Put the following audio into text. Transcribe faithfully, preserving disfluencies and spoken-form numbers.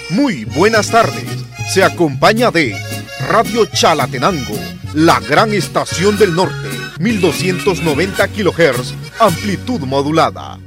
Muy buenas tardes. Se acompaña de Radio Chalatenango, la gran estación del norte, mil doscientos noventa kilohertz, amplitud modulada.